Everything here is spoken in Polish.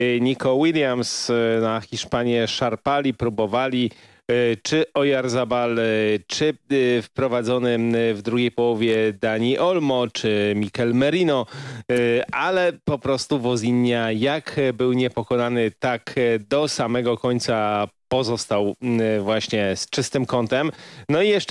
Nico Williams. Na Hiszpanię szarpali, próbowali, czy Oyarzabal, czy wprowadzony w drugiej połowie Dani Olmo, czy Mikel Merino, ale po prostu Wozinha jak był niepokonany, tak do samego końca pozostał właśnie z czystym kątem. No i jeszcze